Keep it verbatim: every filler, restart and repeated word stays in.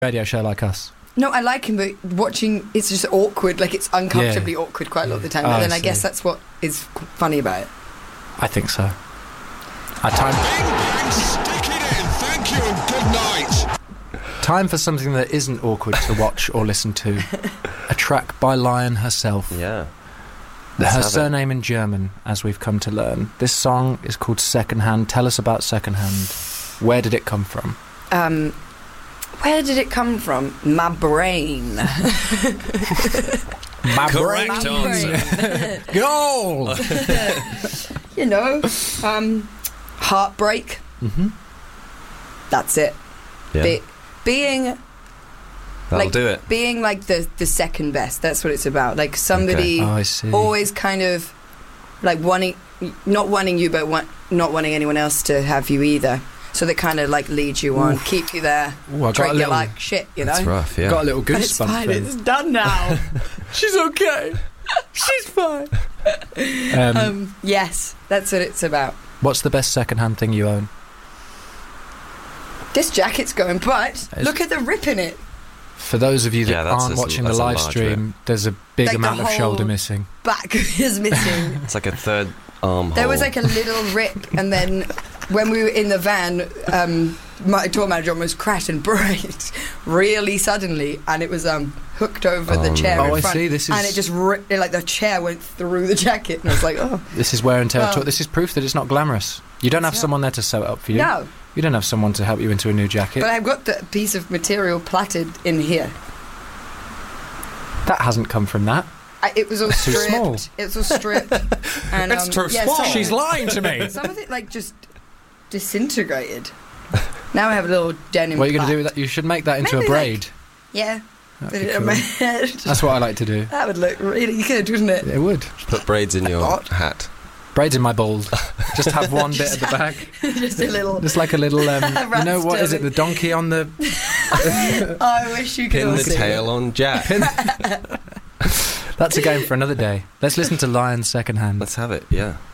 radio show like us. No, I like him, but watching, it's just awkward. Like, it's uncomfortably Yeah. awkward quite a lot of the time. Oh, But I then I see. guess that's what is funny about it. I think so. Our time, Bing, bang, stick it in. Thank you and good night. time for something that isn't awkward to watch or listen to. A track by Lion herself. Yeah. Let's Her have it. surname in German, as we've come to learn. This song is called Secondhand. Tell us about Secondhand. Where did it come from? Um, where did it come from? My brain. My Correct brain. answer. Goal! You know, um, heartbreak. Mm-hmm. That's it. Yeah. Be- being That'll like do it. being like the the second best. That's what it's about. Like somebody Oh, I see. always kind of like wanting, not wanting you, but want, not wanting anyone else to have you either. So they kind of like lead you on, keep you there, Ooh, I got treat a you little, like shit. You know. That's rough, yeah. got a little But it's goosebump fine. then. It's done now. She's okay. She's fine. Um, um, yes, that's what it's about. what's the best secondhand thing you own? This jacket's going, but It's- look at the rip in it. For those of you that Yeah, that's aren't a- watching the that's a live large stream, there's a big Like the amount of whole- shoulder missing. Back is missing. It's like a third arm There hole. was like a little rip, and then when we were in the van, um, my tour manager almost crashed and braked really suddenly, and it was um, hooked over the Oh, chair no. in Oh, I front, see, this and is- it just ripped, like the chair went through the jacket, and I was like, oh, This is wear and tear. Well- talk. This is proof that it's not glamorous. You don't have It's not. someone there to sew it up for you. no. You don't have someone to help you into a new jacket. But I've got the piece of material plaited in here. That hasn't come from that. I, it was all It's too stripped. small. It was all stripped. And, It's um, too yeah, small. some of She's it- lying to me. Some of it like just disintegrated. Now I have a little denim. What are you going to do plaid. with that? You should make that into Maybe a braid. Yeah. That'd Put be it on cool. my head. That's what I like to do. That would look really good, wouldn't it? It would. Put braids in your What? hat. Braids in my bald. Just have one bit at the back. Just a little. Just like a little, um, you know what is it? Rat's The donkey on the... Oh, I wish you could Pin all the see tail on Jack. That's a game for another day. Let's listen to Lion Secondhand. Let's have it, yeah.